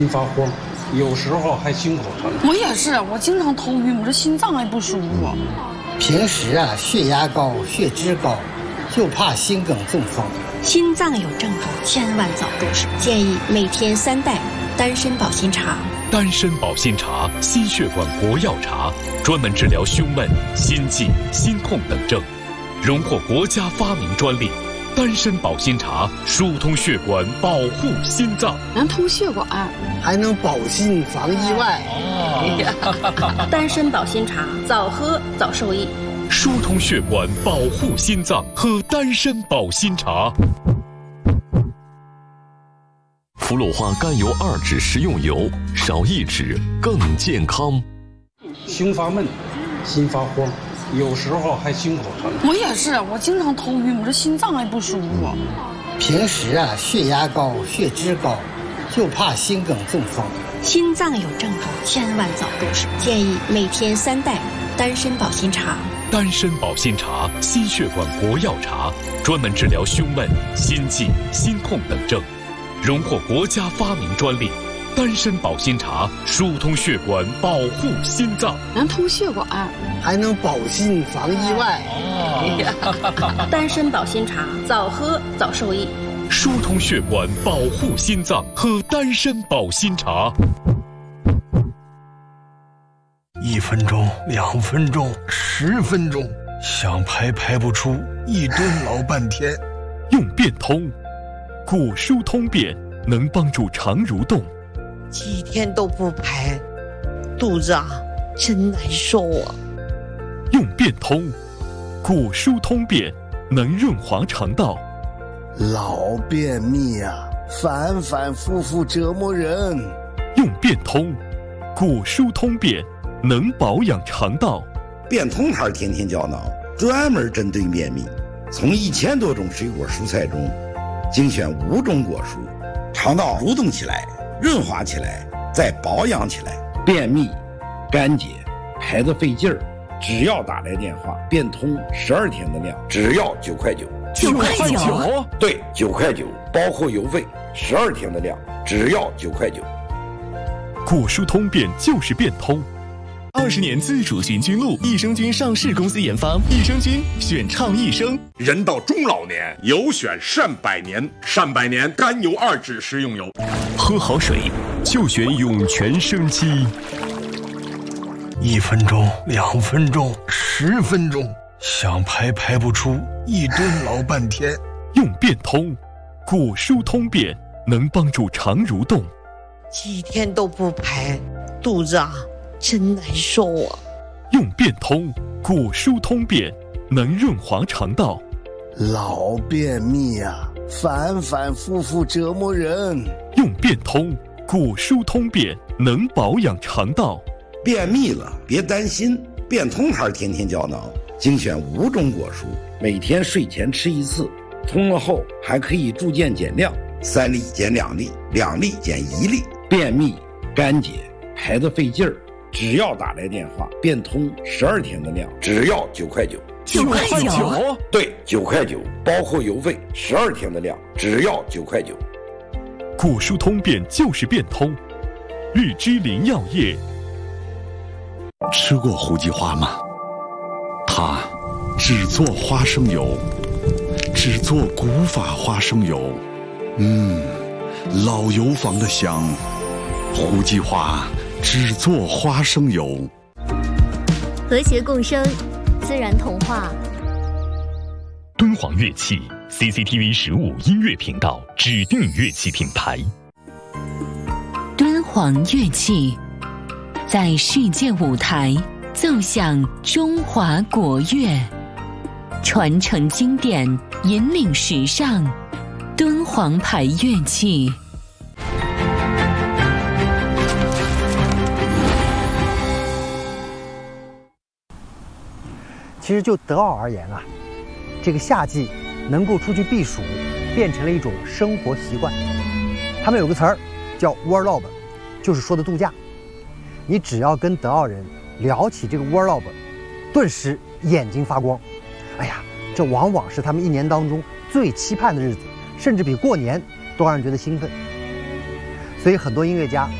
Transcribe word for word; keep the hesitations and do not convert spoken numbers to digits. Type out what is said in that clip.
发慌，有时候还心口疼。 我也是，我经常头晕，我这心脏还不舒服。 平时啊，血压高、血脂高，就怕心梗中风。 心脏有症状，千万早重视。建议每天三袋丹参保心茶。 丹参保心茶，心血管国药茶，专门治疗胸闷、心悸、心痛等症，荣获国家发明专利。丹参保心茶疏通血管，保护心脏， 能通血管， 还能保心防意外。 哦、丹参保心茶，早喝早受益。 疏通血管，保护心脏，喝丹参保心茶。 福禄花甘油二酯食用油，少一酯更健康。 胸发闷，心发慌，有时候还心口疼。 我也是，我经常头晕，我这心脏还不舒服。 平时啊，血压高、血脂高，就怕心梗中风。 心脏有症状，千万早重视。建议每天三袋丹参保心茶。 丹参保心茶，心血管国药茶，专门治疗胸闷、心悸、心痛等症，荣获国家发明专利。丹参保心茶疏通血管，保护心脏， 能通血管， 还能保心防意外。 哦、丹参保心茶，早喝早受益。 疏通血管，保护心脏，喝丹参保心茶。 一分钟，两分钟，十分钟，想排排不出，一蹲老半天。 用变通，果疏通便能帮助肠蠕动。 几天都不排，肚子啊真难受啊。 用变通，果疏通便能润滑肠道。 老便秘啊，反反复复折磨人。 用变通，果疏通便能保养肠道。 变通牌天天胶囊专门针对便秘，从一千多种水果蔬菜中精选五种果蔬，肠道蠕动起来，润滑起来，再保养起来。便秘、干结、排得费劲儿，只要打来电话，变通十二天的量，只要九块九。 九块九？ 对，九块九，包括邮费，十二天的量，只要九块九。 果疏通便就是变通。 二十年自主寻菌露，益生菌上市公司研发，益生菌选倡益生。 人到中老年，有选善百年，善百年甘油二酯食用油。 喝好水就选涌泉生机。 一分钟，两分钟，十分钟，想排排不出，一蹲老半天。 用变通，果疏通便能帮助肠蠕动。 几天都不排，肚子啊真难受啊。 用变通，果疏通便能润滑肠道。 老便秘啊，反反复复折磨人。 用变通，果疏通便能保养肠道。 便秘了别担心，变通牌天天胶囊精选五种果蔬，每天睡前吃一次，通了后还可以逐渐减量，三粒减两粒，两粒减一粒。便秘、干结、排得费劲儿，只要打来电话，变通十二天的量，只要九块九。 九块九？ 对，九块九，包括邮费，十二天的量，只要九块九。 果疏通便就是变通。荔枝林药业。 吃过胡姬花吗？它只做花生油，只做古法花生油。嗯，老油坊的香。胡姬花只做花生油。 和谐共生，自然童话。 敦煌乐器 C C T V 十五音乐频道指定乐器品牌。 敦煌乐器在世界舞台奏响中华国乐，传承经典，引领时尚。敦煌牌乐器。 其实就德奥而言啊，这个夏季能够出去避暑，变成了一种生活习惯。他们有个词儿叫 Urlaub， 就是说的度假。你只要跟德奥人聊起这个 Urlaub， 顿时眼睛发光。哎呀，这往往是他们一年当中最期盼的日子，甚至比过年都让人觉得兴奋。 所以很多音乐家